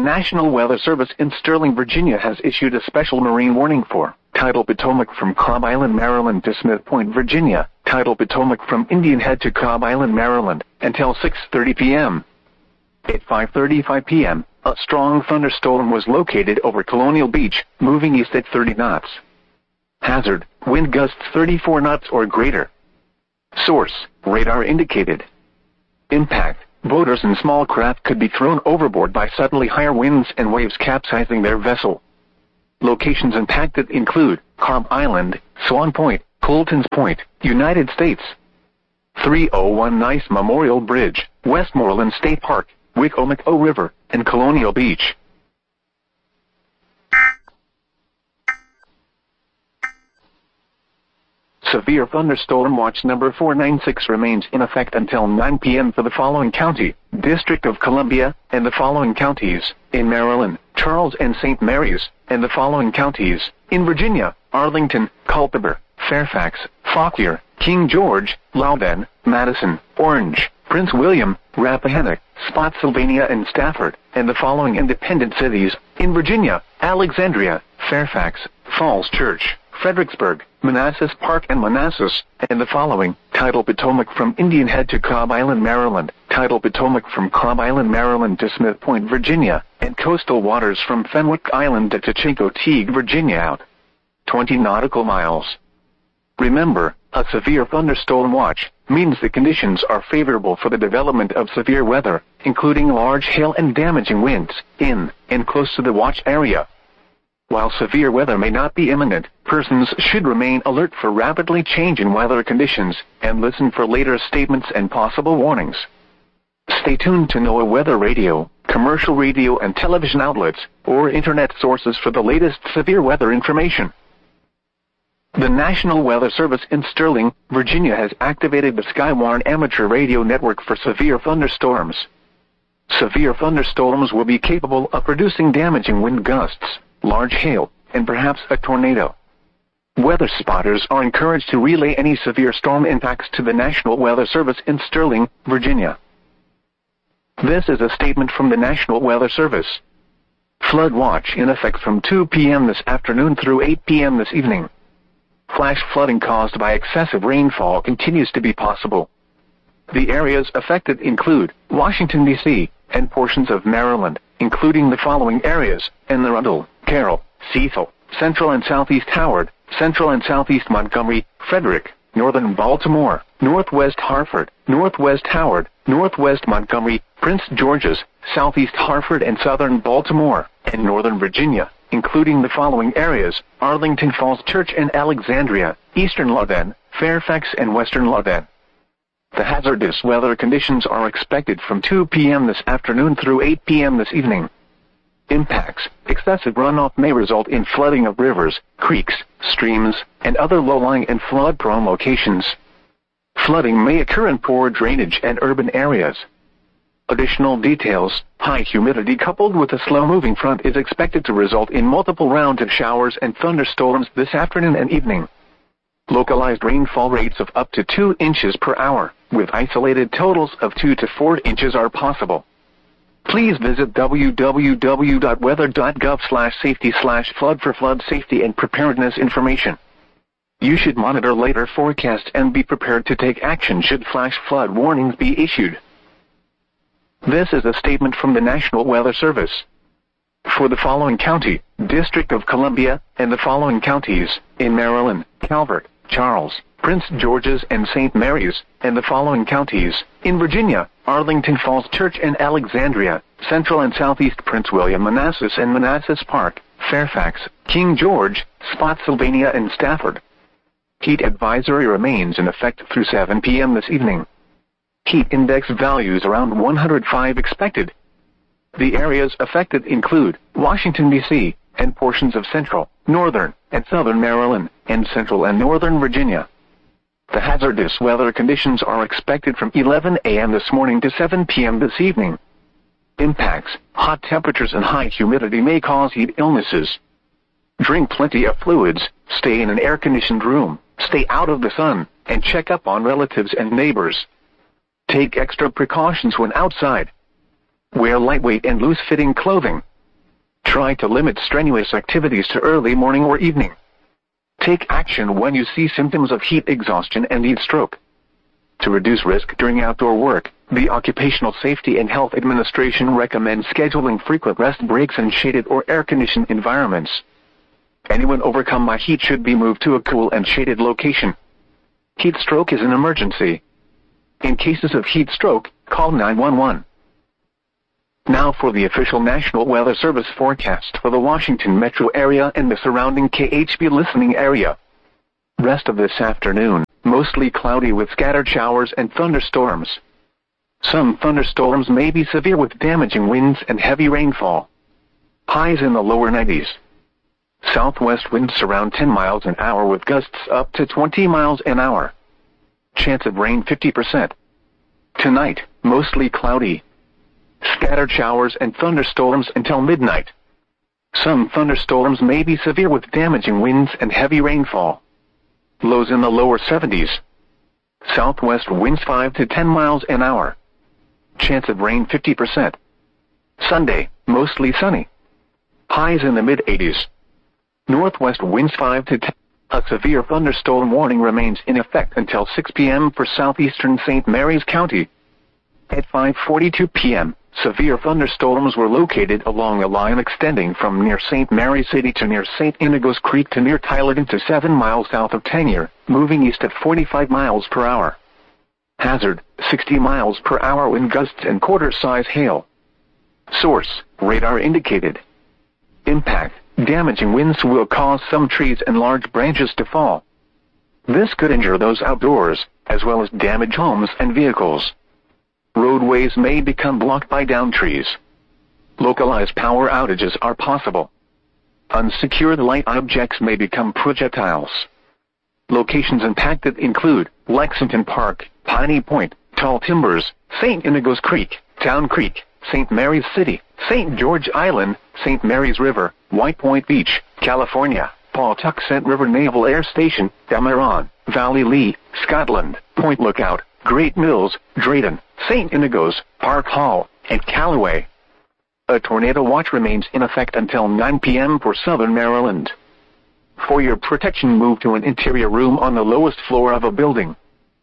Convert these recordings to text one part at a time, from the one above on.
National Weather Service in Sterling, Virginia has issued a special marine warning for Tidal Potomac from Cobb Island, Maryland to Smith Point, Virginia, Tidal Potomac from Indian Head to Cobb Island, Maryland, until 6:30 p.m. At 5:35 p.m., a strong thunderstorm was located over Colonial Beach, moving east at 30 knots. Hazard, wind gusts 34 knots or greater. Source, radar indicated. Impact, boaters and small craft could be thrown overboard by suddenly higher winds and waves capsizing their vessel. Locations impacted include Cobb Island, Swan Point, Colton's Point, United States. 301 Nice Memorial Bridge, Westmoreland State Park, Wicomico River, and Colonial Beach. Severe thunderstorm watch number 496 remains in effect until 9 p.m. for the following county, District of Columbia, and the following counties, in Maryland, Charles and St. Mary's, and the following counties, in Virginia, Arlington, Culpeper, Fairfax, Fauquier, King George, Loudoun, Madison, Orange, Prince William, Rappahannock, Spotsylvania and Stafford, and the following independent cities, in Virginia, Alexandria, Fairfax, Falls Church, Fredericksburg, Manassas Park and Manassas, and the following, Tidal Potomac from Indian Head to Cobb Island, Maryland, Tidal Potomac from Cobb Island, Maryland to Smith Point, Virginia, and coastal waters from Fenwick Island to Chincoteague, Virginia out 20 nautical miles. Remember, a severe thunderstorm watch means the conditions are favorable for the development of severe weather, including large hail and damaging winds, in and close to the watch area. While severe weather may not be imminent, persons should remain alert for rapidly changing weather conditions and listen for later statements and possible warnings. Stay tuned to NOAA Weather Radio, commercial radio and television outlets, or internet sources for the latest severe weather information. The National Weather Service in Sterling, Virginia has activated the Skywarn amateur radio network for severe thunderstorms. Severe thunderstorms will be capable of producing damaging wind gusts, large hail, and perhaps a tornado. Weather spotters are encouraged to relay any severe storm impacts to the National Weather Service in Sterling, Virginia. This is a statement from the National Weather Service. Flood watch in effect from 2 p.m. this afternoon through 8 p.m. this evening. Flash flooding caused by excessive rainfall continues to be possible. The areas affected include Washington, D.C., and portions of Maryland, including the following areas: Anne Arundel, Carroll, Cecil, Central and Southeast Howard, Central and Southeast Montgomery, Frederick, Northern Baltimore, Northwest Hartford, Northwest Howard, Northwest Montgomery, Prince George's, Southeast Hartford and Southern Baltimore, and Northern Virginia, including the following areas: Arlington Falls Church and Alexandria, Eastern Loudoun, Fairfax and Western Loudoun. The hazardous weather conditions are expected from 2 p.m. this afternoon through 8 p.m. this evening. Impacts: excessive runoff may result in flooding of rivers, creeks, streams, and other low-lying and flood-prone locations. Flooding may occur in poor drainage and urban areas. Additional details: high humidity coupled with a slow-moving front is expected to result in multiple rounds of showers and thunderstorms this afternoon and evening. Localized rainfall rates of up to 2 inches per hour, with isolated totals of 2 to 4 inches are possible. Please visit www.weather.gov/safety/flood for flood safety and preparedness information. You should monitor later forecasts and be prepared to take action should flash flood warnings be issued. This is a statement from the National Weather Service. For the following county, District of Columbia, and the following counties, in Maryland, Calvert, Charles, Prince George's and St. Mary's, and the following counties, in Virginia, Arlington Falls Church and Alexandria, Central and Southeast Prince William, Manassas and Manassas Park, Fairfax, King George, Spotsylvania and Stafford. Heat advisory remains in effect through 7 p.m. this evening. Heat index values around 105 expected. The areas affected include Washington, D.C., and portions of central, northern, and southern Maryland, and central and northern Virginia. The hazardous weather conditions are expected from 11 a.m. this morning to 7 p.m. this evening. Impacts: hot temperatures and high humidity may cause heat illnesses. Drink plenty of fluids, stay in an air-conditioned room, stay out of the sun, and check up on relatives and neighbors. Take extra precautions when outside. Wear lightweight and loose-fitting clothing. Try to limit strenuous activities to early morning or evening. Take action when you see symptoms of heat exhaustion and heat stroke. To reduce risk during outdoor work, the Occupational Safety and Health Administration recommends scheduling frequent rest breaks in shaded or air-conditioned environments. Anyone overcome by heat should be moved to a cool and shaded location. Heat stroke is an emergency. In cases of heat stroke, call 911. Now for the official National Weather Service forecast for the Washington metro area and the surrounding KHB listening area. Rest of this afternoon, mostly cloudy with scattered showers and thunderstorms. Some thunderstorms may be severe with damaging winds and heavy rainfall. Highs in the lower 90s. Southwest winds around 10 miles an hour with gusts up to 20 miles an hour. Chance of rain 50%. Tonight, mostly cloudy. Scattered showers and thunderstorms until midnight. Some thunderstorms may be severe with damaging winds and heavy rainfall. Lows in the lower 70s. Southwest winds 5 to 10 miles an hour. Chance of rain 50%. Sunday, mostly sunny. Highs in the mid-80s. Northwest winds 5 to 10. A severe thunderstorm warning remains in effect until 6 p.m. for southeastern St. Mary's County. At 5:42 p.m., severe thunderstorms were located along a line extending from near St. Mary's City to near St. Inigo's Creek to near Tylerton to 7 miles south of Tanier, moving east at 45 miles per hour. Hazard, 60 miles per hour wind gusts and quarter-size hail. Source, radar indicated. Impact, damaging winds will cause some trees and large branches to fall. This could injure those outdoors, as well as damage homes and vehicles. Roadways may become blocked by downed trees. Localized power outages are possible. Unsecured light objects may become projectiles. Locations impacted include Lexington Park, Piney Point, Tall Timbers, St. Inigo's Creek, Town Creek, St. Mary's City, St. George Island, St. Mary's River, White Point Beach, California, Pawtuxet River Naval Air Station, Dameron, Valley Lee, Scotland, Point Lookout, Great Mills, Drayton, St. Inigo's, Park Hall, and Callaway. A tornado watch remains in effect until 9 p.m. for southern Maryland. For your protection, move to an interior room on the lowest floor of a building.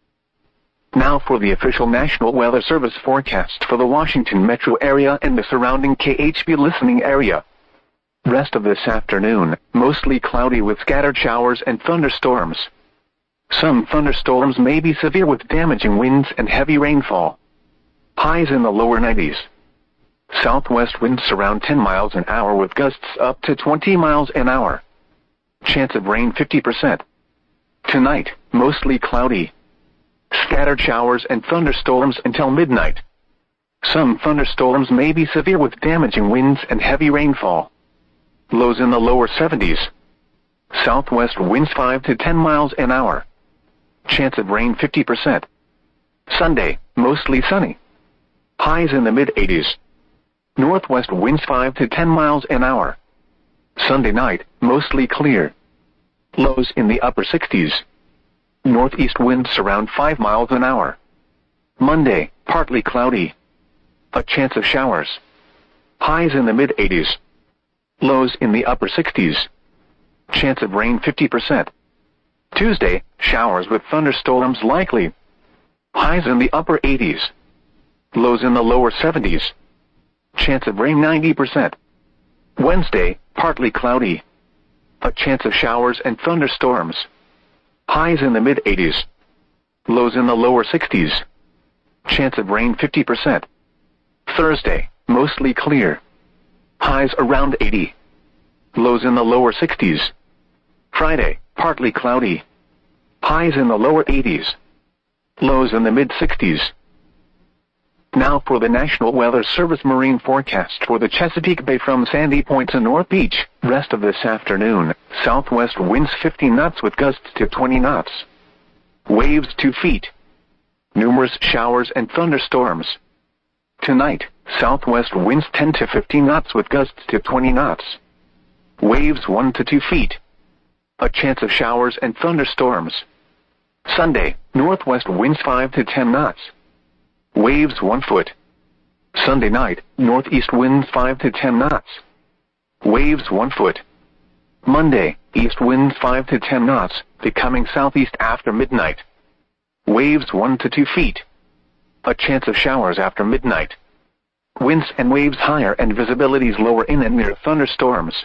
Now for the official National Weather Service forecast for the Washington metro area and the surrounding KHB listening area. Rest of this afternoon, mostly cloudy with scattered showers and thunderstorms. Some thunderstorms may be severe with damaging winds and heavy rainfall. Highs in the lower 90s. Southwest winds around 10 miles an hour with gusts up to 20 miles an hour. Chance of rain 50%. Tonight, mostly cloudy. Scattered showers and thunderstorms until midnight. Some thunderstorms may be severe with damaging winds and heavy rainfall. Lows in the lower 70s. Southwest winds 5 to 10 miles an hour. Chance of rain 50%. Sunday, mostly sunny. Highs in the mid-80s. Northwest winds 5 to 10 miles an hour. Sunday night, mostly clear. Lows in the upper 60s. Northeast winds around 5 miles an hour. Monday, partly cloudy. A chance of showers. Highs in the mid-80s. Lows in the upper 60s. Chance of rain 50%. Tuesday, showers with thunderstorms likely. Highs in the upper 80s. Lows in the lower 70s. Chance of rain 90%. Wednesday, partly cloudy. A chance of showers and thunderstorms. Highs in the mid-80s. Lows in the lower 60s. Chance of rain 50%. Thursday, mostly clear. Highs around 80. Lows in the lower 60s. Friday, partly cloudy. Highs in the lower 80s. Lows in the mid-60s. Now for the National Weather Service marine forecast for the Chesapeake Bay from Sandy Point to North Beach. Rest of this afternoon, southwest winds 50 knots with gusts to 20 knots. Waves 2 feet. Numerous showers and thunderstorms. Tonight, southwest winds 10 to 15 knots with gusts to 20 knots. Waves 1 to 2 feet. A chance of showers and thunderstorms. Sunday, northwest winds 5 to 10 knots. Waves 1 foot. Sunday night, northeast winds 5 to 10 knots. Waves 1 foot. Monday, east winds 5 to 10 knots, becoming southeast after midnight. Waves 1 to 2 feet. A chance of showers after midnight. Winds and waves higher and visibilities lower in and near thunderstorms.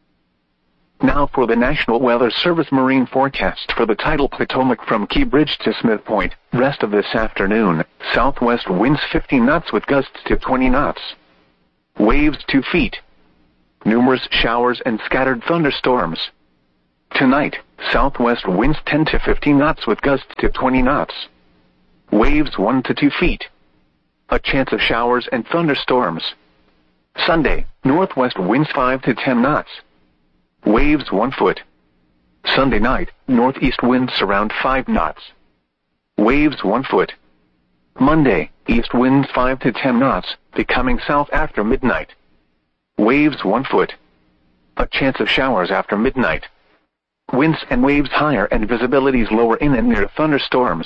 Now for the National Weather Service marine forecast for the tidal Potomac from Key Bridge to Smith Point. Rest of this afternoon, southwest winds 15 knots with gusts to 20 knots. Waves 2 feet. Numerous showers and scattered thunderstorms. Tonight, southwest winds 10 to 15 knots with gusts to 20 knots. Waves 1 to 2 feet. A chance of showers and thunderstorms. Sunday, northwest winds 5 to 10 knots. Waves 1 foot. Sunday night, northeast winds around 5 knots. Waves 1 foot. Monday, east winds 5 to 10 knots, becoming south after midnight. Waves 1 foot. A chance of showers after midnight. Winds and waves higher and visibilities lower in and near thunderstorms.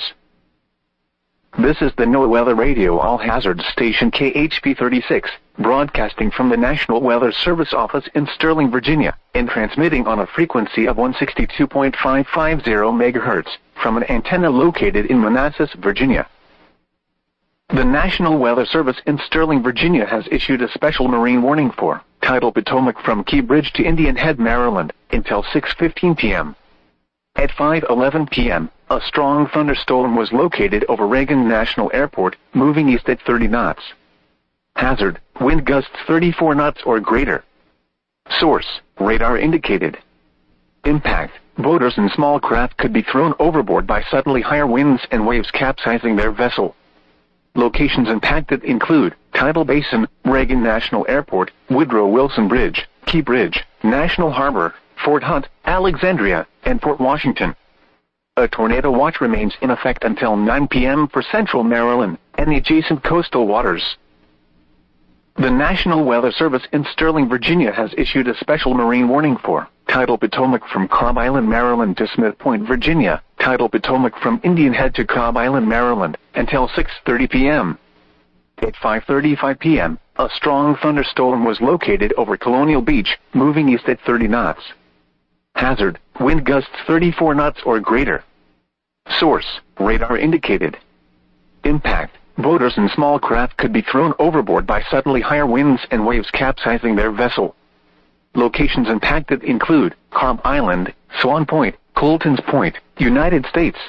This is the NOAA Weather Radio All-Hazard Station KHP 36, broadcasting from the National Weather Service office in Sterling, Virginia, and transmitting on a frequency of 162.550 MHz from an antenna located in Manassas, Virginia. The National Weather Service in Sterling, Virginia has issued a special marine warning for tidal Potomac from Key Bridge to Indian Head, Maryland, until 6:15 p.m. At 5:11 p.m., a strong thunderstorm was located over Reagan National Airport, moving east at 30 knots. Hazard, wind gusts 34 knots or greater. Source, radar indicated. Impact, boaters and small craft could be thrown overboard by suddenly higher winds and waves capsizing their vessel. Locations impacted include Tidal Basin, Reagan National Airport, Woodrow Wilson Bridge, Key Bridge, National Harbor, Fort Hunt, Alexandria, and Port Washington. A tornado watch remains in effect until 9 p.m. for central Maryland and the adjacent coastal waters. The National Weather Service in Sterling, Virginia has issued a special marine warning for tidal Potomac from Cobb Island, Maryland to Smith Point, Virginia, tidal Potomac from Indian Head to Cobb Island, Maryland, until 6:30 p.m. At 5:35 p.m., a strong thunderstorm was located over Colonial Beach, moving east at 30 knots. Hazard, wind gusts 34 knots or greater. Source, radar indicated. Impact, boaters and small craft could be thrown overboard by suddenly higher winds and waves capsizing their vessel. Locations impacted include Cobb Island, Swan Point, Colton's Point, United States.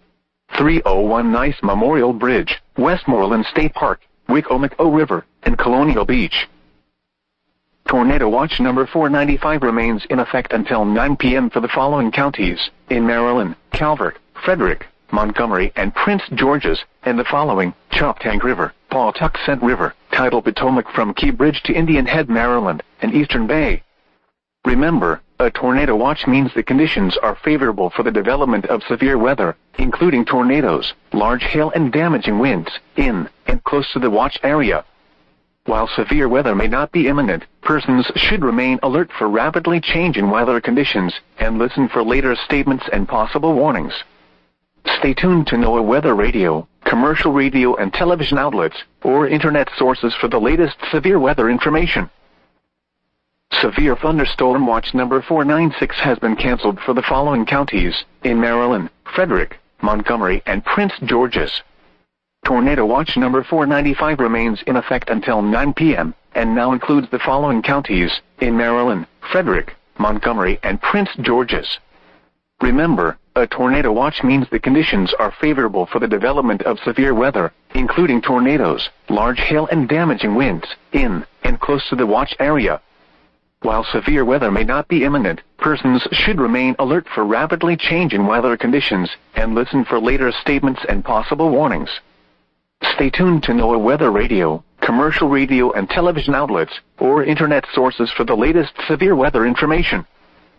301 Nice Memorial Bridge, Westmoreland State Park, Wicomico River, and Colonial Beach. Tornado Watch number 495 remains in effect until 9 p.m. for the following counties: in Maryland, Calvert, Frederick, Montgomery, and Prince George's, and the following: Choptank River, Pawtuxet River, tidal Potomac from Key Bridge to Indian Head, Maryland, and Eastern Bay. Remember, a tornado watch means the conditions are favorable for the development of severe weather, including tornadoes, large hail and damaging winds, in and close to the watch area. While severe weather may not be imminent, persons should remain alert for rapidly changing weather conditions and listen for later statements and possible warnings. Stay tuned to NOAA Weather Radio, commercial radio and television outlets, or internet sources for the latest severe weather information. Severe thunderstorm watch number 496 has been canceled for the following counties: in Maryland, Frederick, Montgomery, and Prince George's. Tornado watch number 495 remains in effect until 9 p.m. and now includes the following counties: in Maryland, Frederick, Montgomery, and Prince George's. Remember, a tornado watch means the conditions are favorable for the development of severe weather, including tornadoes, large hail and damaging winds, in and close to the watch area. While severe weather may not be imminent, persons should remain alert for rapidly changing weather conditions and listen for later statements and possible warnings. Stay tuned to NOAA Weather Radio, commercial radio and television outlets, or internet sources for the latest severe weather information.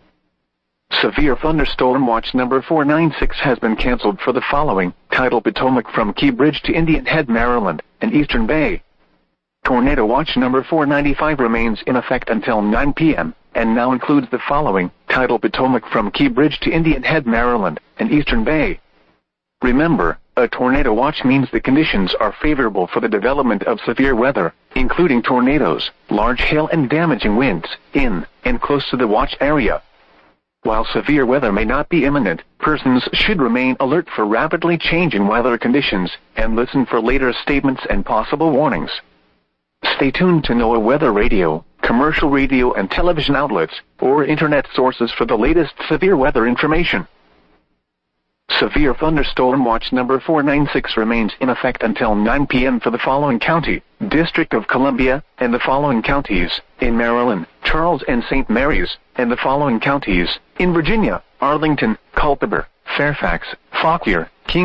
Severe thunderstorm watch number 496 has been canceled for the following: tidal Potomac from Key Bridge to Indian Head, Maryland, and Eastern Bay. Tornado watch number 495 remains in effect until 9 p.m. and now includes the following: tidal Potomac from Key Bridge to Indian Head, Maryland, and Eastern Bay. Remember, a tornado watch means the conditions are favorable for the development of severe weather, including tornadoes, large hail and damaging winds, in and close to the watch area. While severe weather may not be imminent, persons should remain alert for rapidly changing weather conditions and listen for later statements and possible warnings. Stay tuned to NOAA Weather Radio, commercial radio and television outlets, or internet sources for the latest severe weather information. Severe thunderstorm watch number 496 remains in effect until 9 p.m. for the following county, District of Columbia, and the following counties, in Maryland, Charles and St. Mary's, and the following counties, in Virginia, Arlington, Culpeper, Fairfax, Fauquier,